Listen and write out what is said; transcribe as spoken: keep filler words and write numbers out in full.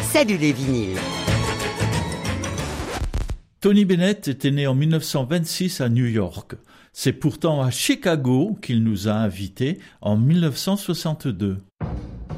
Salut les vinyles. Tony Bennett était né en mille neuf cent vingt-six à New York. C'est pourtant à Chicago qu'il nous a invités en mille neuf cent soixante-deux.